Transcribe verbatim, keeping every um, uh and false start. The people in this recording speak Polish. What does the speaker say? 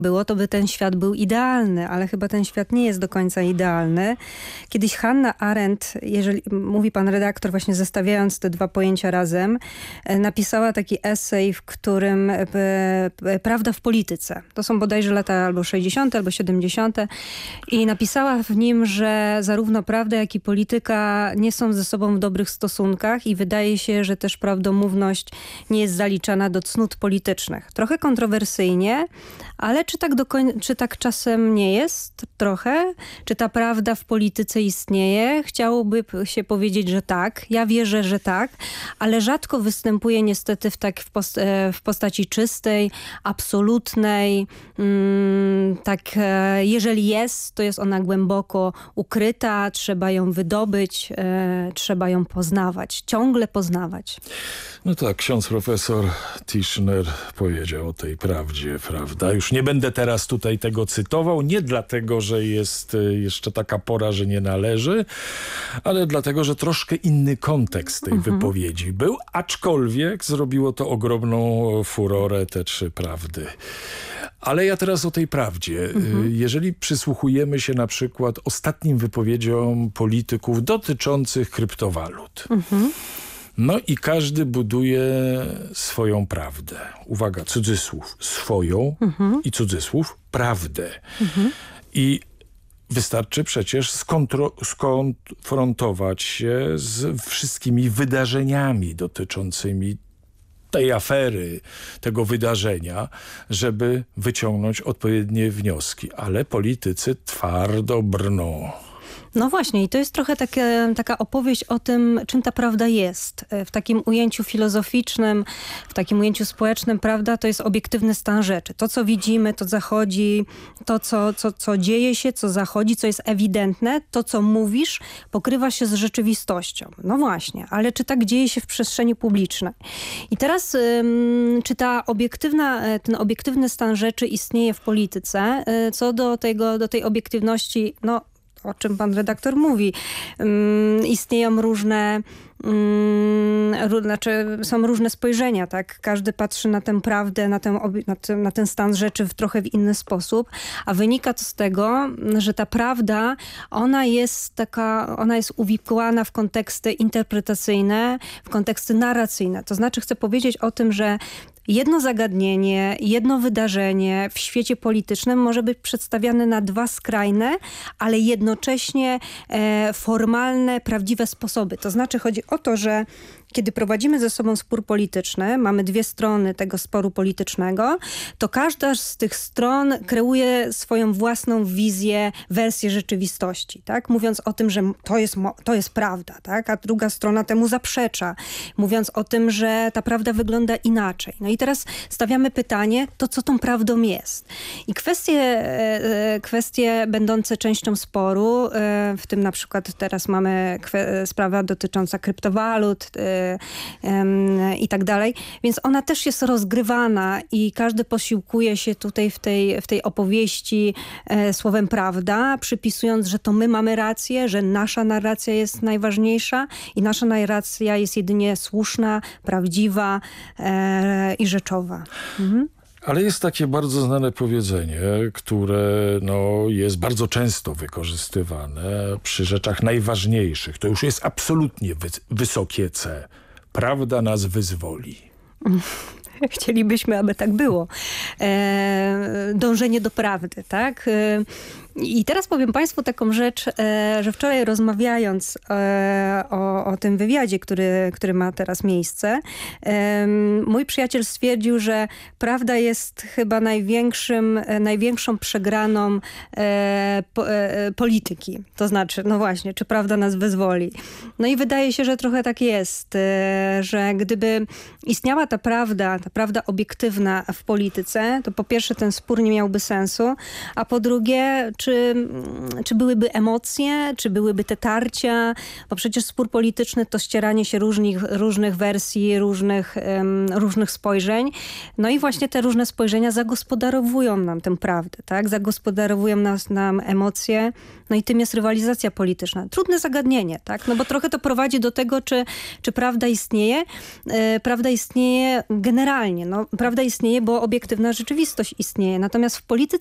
było, to by ten świat był idealny, ale chyba ten świat nie jest do końca idealny. Kiedyś Hannah Arendt, jeżeli mówi pan redaktor, właśnie zestawiając te dwa pojęcia razem, napisała taki esej, w którym e, e, prawda w polityce. To są bodajże lata albo sześćdziesiąte, albo siedemdziesiąte. I napisała w nim, że zarówno prawda, jak i polityka nie są ze sobą w dobrych stosunkach i wydaje się, że też prawdomówność nie jest zaliczana do cnót politycznych. Trochę kontrowersyjnie, ale czy tak, do koń- czy tak czasem nie jest? Trochę? Czy ta prawda w polityce istnieje? Chciałoby się powiedzieć, że tak. Ja wierzę, że tak, ale rzadko występuje niestety w, tak w, post- w postaci czystej, absolutnej. Mm, tak, e, jeżeli jest, to jest ona głęboko ukryta, trzeba ją wydobyć, e, trzeba ją poznawać, ciągle poznawać. No tak, ksiądz profesor Tischner powiedział o tej prawdzie, prawda? Już nie będę teraz tutaj tego cytował, nie dlatego, że jest jeszcze taka pora, że nie należy, ale dlatego, że troszkę inny kontekst tej mhm. wypowiedzi był, aczkolwiek zrobiło to ogromną furorę, te trzy prawdy. Ale ja teraz o tej prawdzie. Mhm. Jeżeli przysłuchujemy się na przykład ostatnim wypowiedziom polityków dotyczących kryptowalut, mhm. no i każdy buduje swoją prawdę. Uwaga, cudzysłów, swoją mhm. i cudzysłów, prawdę. Mhm. I wystarczy przecież skontro- skonfrontować się z wszystkimi wydarzeniami dotyczącymi tej afery, tego wydarzenia, żeby wyciągnąć odpowiednie wnioski. Ale politycy twardo brną. No właśnie i to jest trochę takie, taka opowieść o tym, czym ta prawda jest. W takim ujęciu filozoficznym, w takim ujęciu społecznym prawda to jest obiektywny stan rzeczy. To, co widzimy, to zachodzi, to, co, co, co dzieje się, co zachodzi, co jest ewidentne, to, co mówisz, pokrywa się z rzeczywistością. No właśnie, ale czy tak dzieje się w przestrzeni publicznej? I teraz, ym, czy ta obiektywna, ten obiektywny stan rzeczy istnieje w polityce? Co do tego, do tej obiektywności, no o czym pan redaktor mówi. Um, istnieją różne, um, ró, znaczy są różne spojrzenia, tak? Każdy patrzy na tę prawdę, na ten, na, ten, na ten stan rzeczy w trochę w inny sposób, a wynika to z tego, że ta prawda, ona jest taka, ona jest uwikłana w konteksty interpretacyjne, w konteksty narracyjne. To znaczy chcę powiedzieć o tym, że jedno zagadnienie, jedno wydarzenie w świecie politycznym może być przedstawiane na dwa skrajne, ale jednocześnie e, formalne, prawdziwe sposoby. To znaczy chodzi o to, że kiedy prowadzimy ze sobą spór polityczny, mamy dwie strony tego sporu politycznego, to każda z tych stron kreuje swoją własną wizję, wersję rzeczywistości, tak? Mówiąc o tym, że to jest, to jest prawda, tak? A druga strona temu zaprzecza, mówiąc o tym, że ta prawda wygląda inaczej. No i teraz stawiamy pytanie, to co tą prawdą jest? I kwestie, kwestie będące częścią sporu, w tym na przykład teraz mamy sprawę dotycząca kryptowalut, i tak dalej. Więc ona też jest rozgrywana i każdy posiłkuje się tutaj w tej, w tej opowieści e, słowem prawda, przypisując, że to my mamy rację, że nasza narracja jest najważniejsza i nasza narracja jest jedynie słuszna, prawdziwa e, i rzeczowa. Mhm. Ale jest takie bardzo znane powiedzenie, które no, jest bardzo często wykorzystywane przy rzeczach najważniejszych. To już jest absolutnie wy- wysokie C. Prawda nas wyzwoli. Chcielibyśmy, aby tak było. E, dążenie do prawdy, tak? E, I teraz powiem państwu taką rzecz, e, że wczoraj rozmawiając e, o, o tym wywiadzie, który, który ma teraz miejsce, e, mój przyjaciel stwierdził, że prawda jest chyba największym, e, największą przegraną e, po, e, polityki. To znaczy, no właśnie, czy prawda nas wyzwoli. No i wydaje się, że trochę tak jest, e, że gdyby istniała ta prawda, ta prawda obiektywna w polityce, to po pierwsze ten spór nie miałby sensu, a po drugie, czy czy, czy byłyby emocje, czy byłyby te tarcia, bo przecież spór polityczny to ścieranie się różnych, różnych wersji, różnych, um, różnych spojrzeń. No i właśnie te różne spojrzenia zagospodarowują nam tę prawdę, tak? Zagospodarowują nas, nam emocje, no i tym jest rywalizacja polityczna. Trudne zagadnienie, tak? No bo trochę to prowadzi do tego, czy, czy prawda istnieje. E, prawda istnieje generalnie. No, prawda istnieje, bo obiektywna rzeczywistość istnieje. Natomiast w polityce